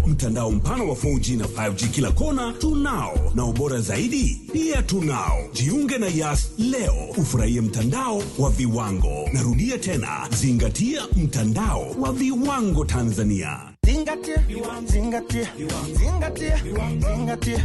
Mtandao mpana wa 4G na 5G kila kona tunao, na ubora zaidi pia tunao. Jiunge na Yas leo ufurahie mtandao wa viwango. Narudia tena, zingatia mtandao wa viwango Tanzania. Zingatia, zingatia, zingatia, zingatia.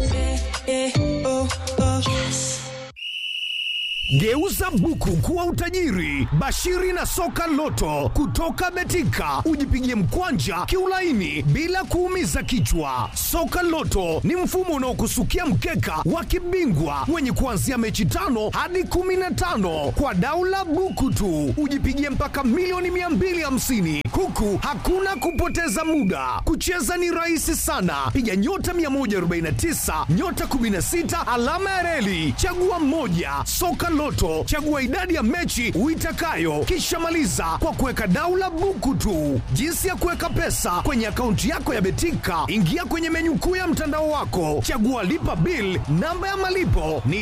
Yes. Geuza buku kuwa utajiri. Bashiri na soka loto kutoka Betika, ujipigie mkwanja kiulaini bila kuumiza kichwa. Soka loto ni mfumo unaokusukia mkeka wa kibingwa wenye kuanzia mechi 5 hadi 15 kwa daula buku tu. Ujipigie mpaka milioni 250 huku hakuna kupoteza muda. Kucheza ni rahisi sana. Piga nyota 149 nyota 16 alama ya reli, chagua mmoja. Soka Loto, chagua idadi ya mechi uitakayo, kisha maliza kwa kuweka daula buku tu. Jinsi ya kuweka pesa kwenye akaunti yako ya Betika, ingia kwenye menyu kuu ya mtandao wako, chagua lipa bill. Namba ya malipo ni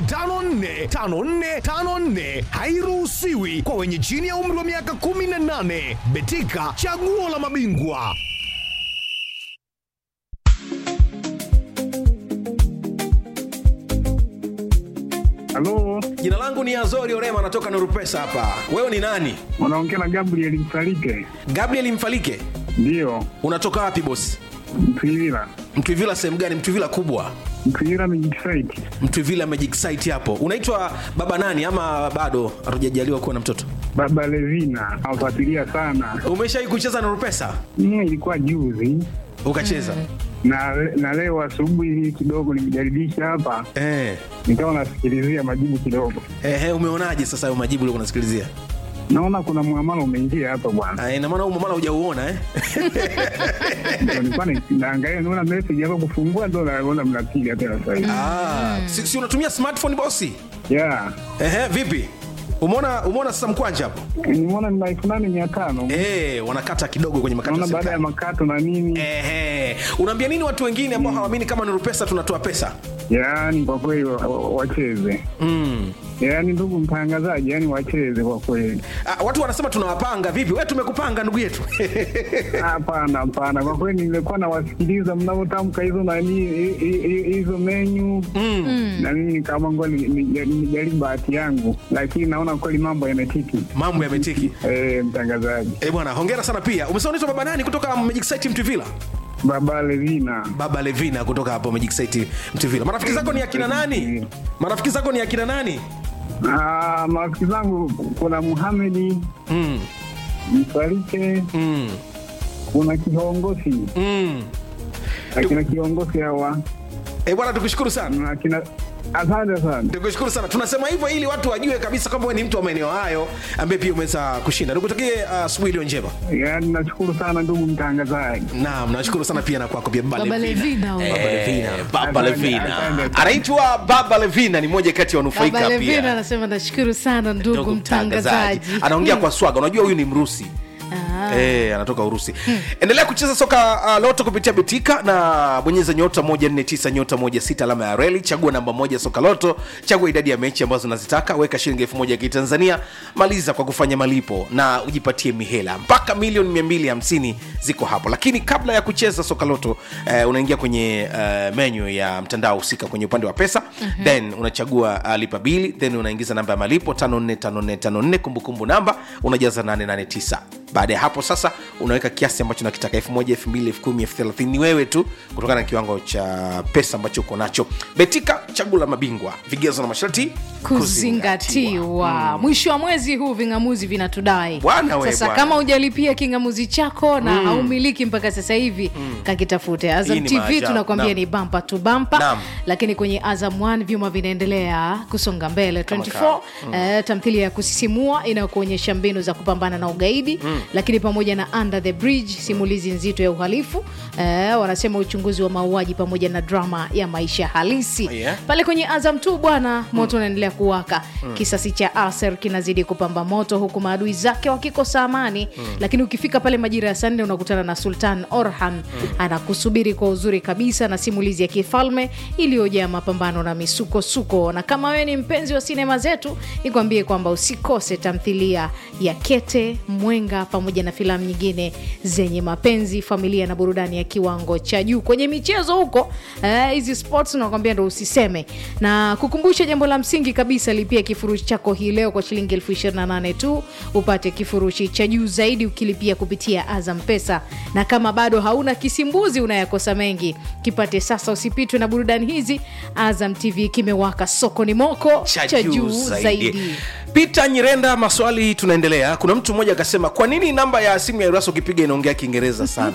545454. Hairuhusiwi kwa wenye chini ya umri wa miaka 18. Betika, chaguo la mabingwa. Halo. Jina langu ni Azori Orema, natoka Nuru Pesa hapa. Wewe ni nani? Unaongea na Gabriel Mfalike. Gabriel Mfalike? Ndio. Unatoka wapi boss? Mtwivila. Mtwivila sehemu gani? Mtwivila kubwa? Mtwivila Magic Site. Mtwivila Magic Site hapo. Unaitwa baba nani ama bado hatujajaliwa kuwa na mtoto? Baba Levina. Nafuatilia sana. Umeshawahi kucheza Nuru Pesa? Ilikuwa juzi. Ukacheza? Na leo asubuhi kidogo nimejaribisha hapa. Nikawa nasikilizia majibu kidogo. Umeonaje sasa hayo majibu ulikuwa unasikilizia? Naona kuna muamala umeingia hapa bwana. Ina maana muamala hujauona Nilikuwa naangalia naona message hapo kufungua ndo naona mnapiga tena sasa. Si unatumia smartphone bosi? Yeah. Vipi? Umeona sasa mkwanja hapo? Nimeona ni 8500. Wanakata kidogo kwenye makato. Naona baada ya makato na nini. Unaambia nini watu wengine ambao hawaamini kama Nuru Pesa tunatoa pesa? Yaani kwa kweli wacheze. Yaani ndugu mtangazaji, yani wacheze kwa kweli. Watu wanasema tunawapanga. Vipi? Wewe tumekupanga ndugu yetu. Hapana. Kwa kweli nilikuwa nawasikiliza mnapotamka hizo nani hizo menu. Na mimi kama ngoni nijaribu bahati yangu, lakini naona kweli mambo yametiki. Mtangazaji. Bwana, hongera sana pia. Umesema unaitwa baba nani kutoka Magic Site Mtwivila? Baba Levina. Baba Levina kutoka hapo Magic Site Mtwivila. Marafiki zako ni akina nani? Marafiki zangu kuna Muhamedi, Mfalike, kuna Kiongozi. Akina Kiongozi hawa. Bwana tukushukuru sana. Asante sana. Tukushukuru sana. Tunasema hivyo ili watu wajue kabisa kwamba wewe ni mtu wa maeneo hayo ambaye pia umeweza kushinda. Nikutakie asubuhi iliyo njema. Nashukuru sana ndugu mtangazaji. Naam, nashukuru sana pia na kwako pia Baba Levina. Baba Levina. Anaitwa Baba Levina, ni mmoja kati ya wanufaika pia. Baba Levina anasema nashukuru sana ndugu mtangazaji. Anaongea kwa swaga. Unajua huyu ni Mrusi. Anatoka Urusi. Endelea kucheza soka loto kupitia Betika na bonyeza nyota 149 nyota 16 alama ya reli, chagua namba 1 soka loto, chagua idadi ya mechi ambazo unazitaka, weka shilingi 1000 ya Kitanzania, maliza kwa kufanya malipo na ujipatie mihela mpaka milioni 250 ziko hapo. Lakini kabla ya kucheza soka loto unaingia kwenye menu ya mtandao husika kwenye upande wa pesa, then unachagua lipa bili, then unaingiza namba ya malipo 545454, kumbukumbu namba unajaza 889. Baada ya hapo sasa unaweka kiasi ambacho unakitaka, 1000, 2000, 10,000, 30,000, ni wewe tu kutokana na kiwango cha pesa ambacho uko nacho. Betika, chaguo la mabingwa, vigezo na masharti kuzingatiwa. Mwisho wa mwezi huu vingamuzi vinatudai. Sasa kama hujalipia kingamuzi chako na haumiliki mpaka sasa hivi, kakitafute. Azam TV tunakwambia ni bumper to bumper. Lakini kwenye Azam 1 vyuma vinaendelea kusonga mbele 24. Tamthilia ya kusisimua inayokuonyesha mbinu za kupambana na ugaidi. Lakini pamoja na Under the Bridge, simulizi nzito ya uhalifu, wanasema uchunguzi wa mauaji pamoja na drama ya maisha halisi. Pale kwenye Azam 2 bwana, moto unaendelea kuwaka. Kisasi cha Aser kinazidi kupamba moto huku maadui zake wakikosa amani. Lakini ukifika pale majira ya Sunday unakutana na Sultan Orhan, anakusubiri kwa uzuri kabisa na simulizi ya kifalme iliyojaa mapambano na misukosuko. Na kama wewe ni mpenzi wa sinema zetu, nikwambie kwamba usikose tamthilia ya Kete Mwenga pamoja na filamu nyingine zenye mapenzi, familia na burudani ya kiwango cha juu. Kwenye michezo huko hizi sports nakwambia ndo usiseme. Na kukumbusha jambo la msingi kabisa, lipia kifurushi chako hii leo kwa shilingi 28,000 tu upate kifurushi cha juu zaidi ukilipia kupitia Azam Pesa. Na kama bado hauna kisimbuzi unayakosa mengi, kipate sasa, usipitwe na burudani hizi. Azam TV kimewaka, soko ni moko cha juu zaidi. Peter Nyirenda, maswali tunaendelea. Kuna mtu mmoja akasema, kwa nini namba ya simu ya Iraso ukipiga inaongea Kiingereza sana?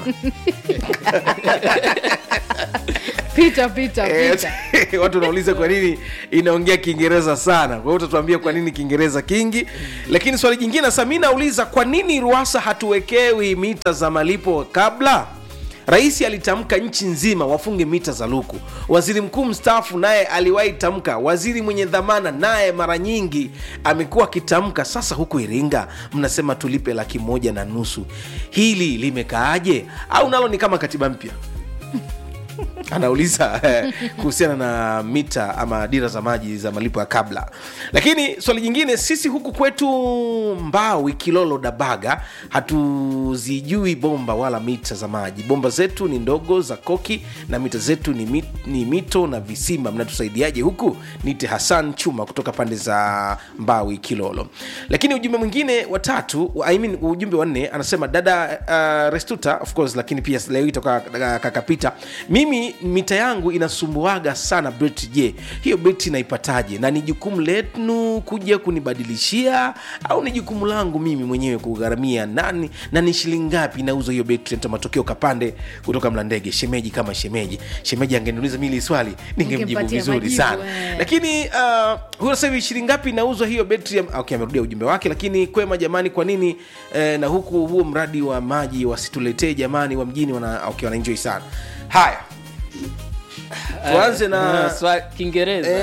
Peter. Watu wanauliza kwa nini inaongea Kiingereza sana. Kwa hiyo utatuambia kwa nini Kiingereza kingi. Lakini swali jingine, Samina auliza, kwa nini Ruasa hatuwekewi mita za malipo kabla? Rais alitamka nchi nzima wafunge mita za luku. Waziri mkuu mstaafu naye aliwahi tamka. Waziri mwenye dhamana naye mara nyingi amekuwa akitamka. Sasa huku Iringa mnasema tulipe 1,500,000. Hili limekaaje? Au nalo ni kama katiba mpya? Anauliza kuhusiana na mita ama dira za maji za malipo ya kabla. Lakini swali jingine, sisi huku kwetu Mbawi, Kilolo, Dabaga hatuzijui bomba wala mita za maji. Bomba zetu ni ndogo za koki na mita zetu ni mito na visima. Mnatusaidiaje huku? Nite Hassan Chuma kutoka pande za Mbawi, Kilolo. Lakini ujumbe mwingine wa tatu, ujumbe wa 4 anasema, dada Restuta of course, lakini pia leo itoka kakapita, mimi mita yangu inasumbuaga sana beti. Je, hiyo beti naipataje? Na ni jukumu letu kuja kunibadilishia au ni jukumu langu mimi mwenyewe kugharamia? Nani na ni shilingi ngapi nauza hiyo beti? Nita matokeo Kapande kutoka Mlandege. Shemeji kama shemeji angeniuliza mimi ile swali ningemjibu vizuri sana. Lakini huyo sasa hivi shilingi ngapi nauza hiyo beti? Okay, amerudia ujumbe wake. Lakini kwema jamani, kwa nini na huku huo mradi wa maji wasituletee jamani, wa mjini wana enjoy sana. Haya, tuanze na swali Kiingereza.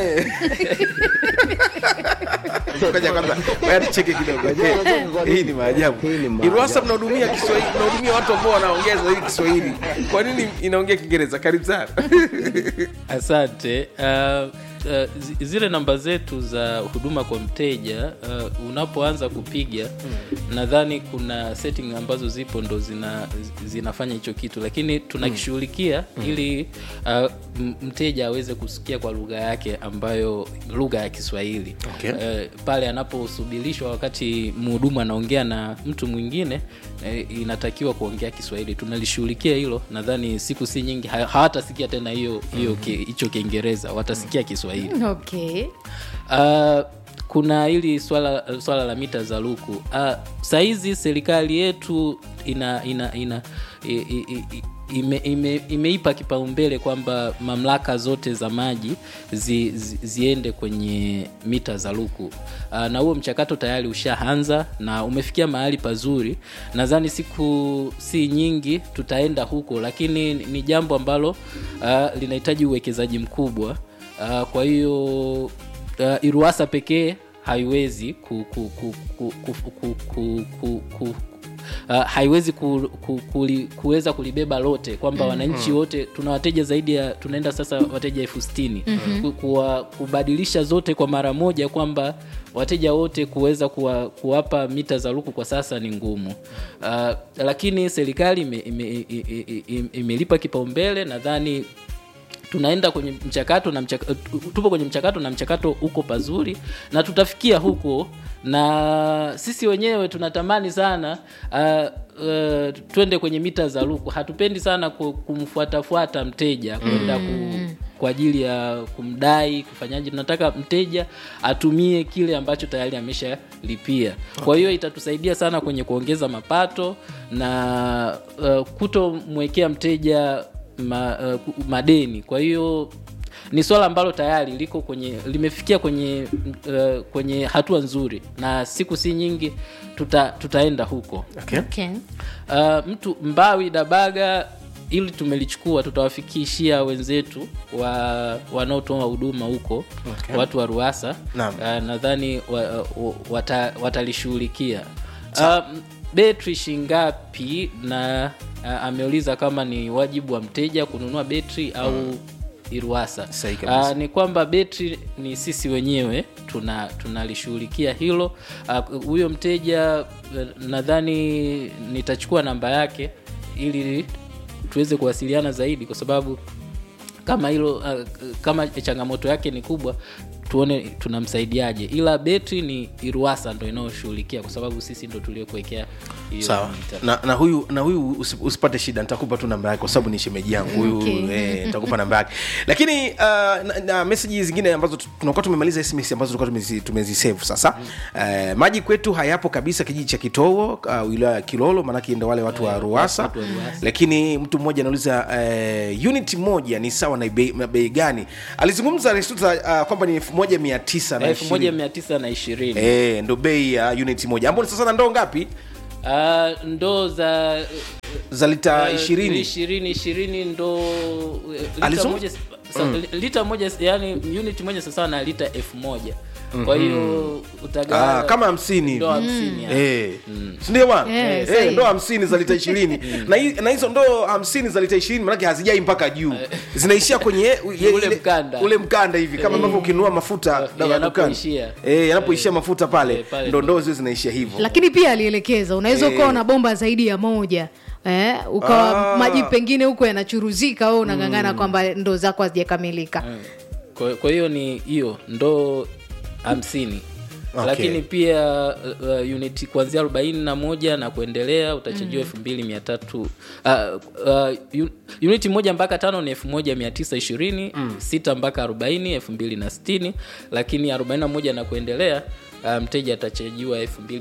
Ngoja kwanza wewe tucheke kidogo. Hii ni maajabu. Iruasa mnahudumia Kiswahili, mnahudumia watu ambao wanaongea zaidi Kiswahili. Kwa nini inaongea Kiingereza? Karibu sana. Asante. Zile namba zetu za huduma kwa mteja, unapoanza kupiga nadhani kuna setting ambazo zipo ndo zinafanya hicho kitu, lakini tunakishughulikia ili mteja aweze kusikia kwa lugha yake ambayo lugha ya Kiswahili. Okay. Pale anaposubilishwa wakati mhudumu anaongea na mtu mwingine, inatakiwa kuongea Kiswahili. Tunalishughulikia hilo. Nadhani siku si nyingi hawatasikia tena hicho Kiingereza, watasikia Kiswahili. Okay. Kuna hili swala la mita za luku. Saizi serikali yetu imeipa kipaumbele kwamba mamlaka zote za maji ziende kwenye mita za luku. Na huo mchakato tayari ushaanza na umefikia mahali pazuri. Nadhani siku si nyingi tutaenda huko, lakini ni jambo ambalo linahitaji uwekezaji mkubwa. Kwa hiyo Iruasa pekee haiwezi haiwezi kuweza kulibeba lote, kwamba wananchi wote, tuna wateja zaidi ya, tunaenda sasa wateja 60,000, kubadilisha zote kwa mara moja, kwamba wateja wote kuweza kuwapa mita za luku kwa sasa ni ngumu. Lakini serikali imelipa kipaumbele. Nadhani tunaenda kwenye mchakato tupo kwenye mchakato na mchakato uko pazuri na tutafikia huko. Na sisi wenyewe tunatamani sana twende kwenye mita za luku. Hatupendi sana kumfuatafuata mteja kwenda kwa ajili ya kumdai kufanyaje. Tunataka mteja atumie kile ambacho tayari ameshalipia. Kwa hiyo itatusaidia sana kwenye kuongeza mapato na kutomwekea mteja madeni. Kwa hiyo ni swala ambalo tayari limefikia kwenye hatua nzuri, na siku si nyingi tutaenda huko. Okay. Mtu Mbawi, Dabaga, ili tumelichukua, tutawafikishia wenzetu wanaotoa huduma huko. Okay. Watu wa Ruasa. Nadhani watalishughulikia. Betri shingapi, na ameuliza kama ni wajibu wa mteja kununua betri au Iruwasa. Ni kwamba betri ni sisi wenyewe tunalishughulikia hilo. Huyo mteja nadhani nitachukua namba yake ili tuweze kuwasiliana zaidi, kwa sababu kama hilo kama changamoto yake ni kubwa tuone tunamsaidiaje, ila betri ni Iruwasa ndio inayoshughulikia, kwa sababu sisi ndio tuliokuwekea hiyo. Sawa. Na huyu usipate shida, nitakupa tu namba yake kwa sababu ni shemeji yangu huyu. Nitakupa namba yake. Lakini na message zingine ambazo tunakuwa tumemaliza SMS ambazo tulikuwa tumezisave sasa. Maji kwetu hayapo kabisa kijiji cha Kitowo, wilaya ya Kilolo, maana ndio wale watu wa Ruwasa. Lakini mtu mmoja anauliza unit moja ni sawa na bei gani? Alizungumza Restuta kwamba ni 1920. Ndo bei ya unit moja. Ambapo sasa ndoo ngapi? Ndoo za lita 20 ndo lita moja, yani unit moja sasa na lita 1000. Kwa hiyo utagawa kama 50 ndo 50. Ndio bwana. Ndo 50 za lita 20. Na hizo ndo 50 za lita 20 maana hazijai mpaka juu. Zinaishia kwenye ule mkanda hivi, kama ambavyo ukinunua mafuta yanapoishia. Yanapoishia mafuta pale ndo zile zinaishia hivyo. Lakini pia alielekeza unaweza ukawa na bomba zaidi ya moja. Ukawa maji pengine huko yanachuruzika, wewe unangangana kwamba ndoo zako hazijakamilika. Kwa hiyo ni hiyo ndoo 50. Lakini pia unit kuanzia 41 na kuendelea utachajiwa 2300. Unit moja mpaka 5 ni 1920, 6 mpaka 40 2060, lakini 41 na kuendelea mteja atachajiwa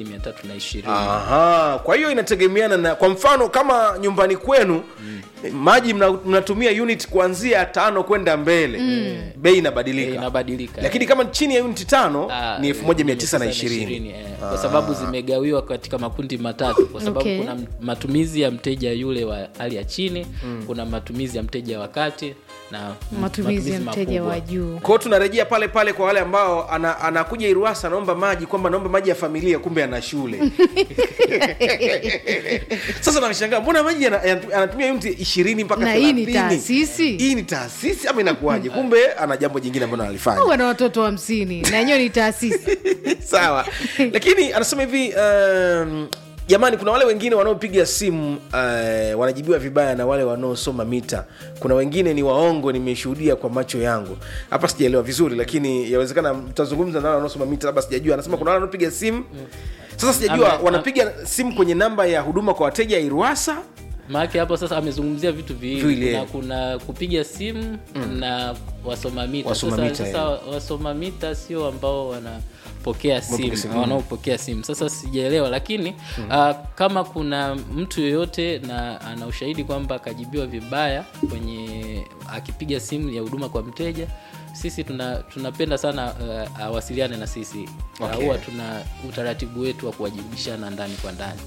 2320. Kwa hiyo inategemeana na, kwa mfano kama nyumbani kwenu maji mnatumia unit kuanzia 5 kwenda mbele, bei inabadilika. Lakini kama chini ya unit 5 ni 1920. Kwa sababu zimegawiwa katika makundi matatu, kwa sababu kuna matumizi ya mteja yule wa hali ya chini, kuna matumizi ya mteja wa kati na matumizi ya mteja wa juu. Kwa hiyo tunarejea pale pale kwa wale ambao anakuja Iruwasa anaomba maji, kwamba naomba maji ya familia, kumbe ana shule. Sasa nashangaa mbona maji anatumia unit 20 mpaka 30. Hii ni taasisi ama inakuaje? Kumbe ana jambo jingine ambalo analifanya. Au ana watoto 50 na yenyewe ni taasisi. Sawa. Lakini anasema hivi, jamani, kuna wale wengine wanaopiga simu wanajibiwa vibaya na wale wanaosoma mita. Kuna wengine ni waongo, nimeshuhudia kwa macho yangu. Hapa sijaelewa vizuri, lakini yawezekana mtazungumza na wale wanaosoma mita, labda sijajua. Anasema kuna wale wanaopiga simu. Sasa sijajua wanapiga simu kwenye namba ya huduma kwa wateja Iruwasa. Maana hapo sasa amezungumzia vitu viwili. Kuna kupiga simu na wasoma mita. Sasa wasoma mita sio ambao wanapokea simu, wanaopokea simu. Sasa sijaelewa, lakini kama kuna mtu yoyote na ana ushahidi kwamba akajibiwa vibaya kwenye akipiga simu ya huduma kwa mteja, sisi tunapenda sana awasiliane na sisi. Huwa tuna utaratibu wetu wa kuwajibishana ndani kwa ndani.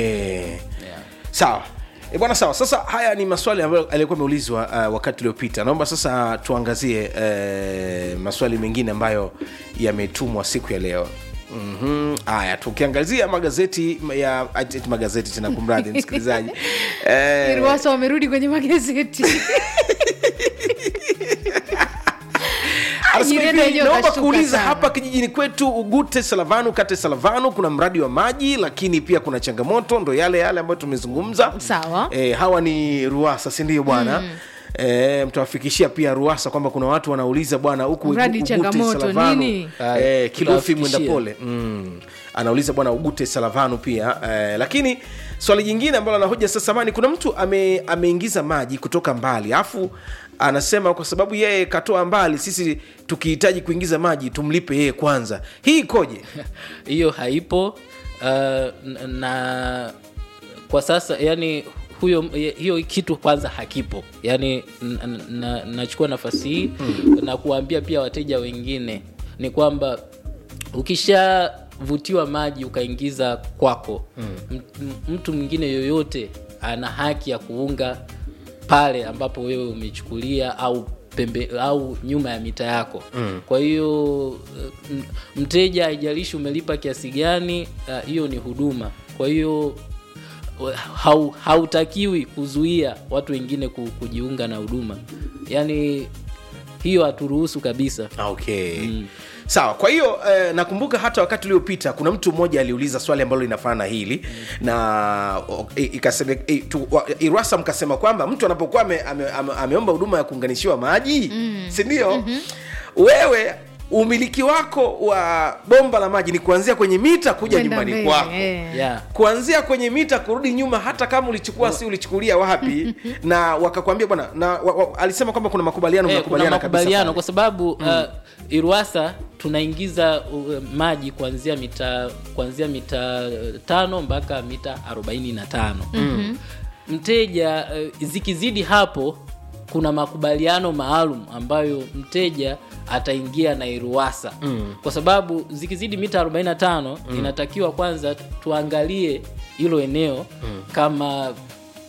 Sawa. Bwana sawa. Sasa haya ni maswali ambayo alikuwa ameulizwa wakati uliopita. Naomba sasa tuangazie maswali mengine ambayo yametumwa siku ya leo. Haya, tukiangazia magazeti ya magazeti tena, kumradi msikilizaji. Iruwasa wamerudi kwenye magazeti. Naomba kuuliza hapa kijijini kwetu Ugute Salavanu, Kate Salavanu, kuna mradi wa maji, lakini pia kuna changamoto, ndo yale ambayo tumezungumza. Sawa. Hawa ni Ruwasa, si ndio bwana? Mtawafikishia pia Ruwasa kwamba kuna watu wanauliza bwana huku Ugute Salavanu nini? Kilofi mwenda pole. Anauliza bwana Ugute Salavanu pia. Lakini swali jingine ambalo anahoja sasa, samani, kuna mtu ameingiza maji kutoka mbali, afu anasema kwa sababu yeye katoa mbali, sisi tukihitaji kuingiza maji tumlipe yeye kwanza. Hii ikoje? Hiyo haipo. Na kwa sasa yani hiyo kitu kwanza hakipo. Yani nachukua nafasi hii na kuambia pia wateja wengine ni kwamba ukishavutiwa maji ukaingiza kwako, mtu mwingine yoyote ana haki ya kuunga pale ambapo wewe umechukulia au nyuma ya mita yako. Kwa hiyo mteja haijalishi umelipa kiasi gani, hiyo ni huduma. Kwa hiyo hautakiwi kuzuia watu wengine kujiunga na huduma. Yani hiyo haturuhusu kabisa. Okay. Sawa, kwa hiyo nakumbuka hata wakati uliopita kuna mtu mmoja aliuliza swali ambalo linafanana hili na ikasema Irwasa mkasema kwamba mtu anapokuwa ameomba huduma ya kuunganishiwa maji, si ndio? Wewe umiliki wako wa bomba la maji ni kuanzia kwenye mita kuja nyumbani kwako. Kuanzia kwenye mita kurudi nyuma, hata kama ulichukua si ulichukulia wapi na wakakwambia bwana alisema kwamba kuna makubaliano mnakubaliana kabisa. Kwa sababu Irwasa tunaingiza maji kuanzia mita 5 mpaka mita 45. Mteja zikizidi hapo kuna makubaliano maalum ambayo mteja ataingia na Irwasa. Kwa sababu zikizidi mita 45 inatakiwa kwanza tuangalie hilo eneo kama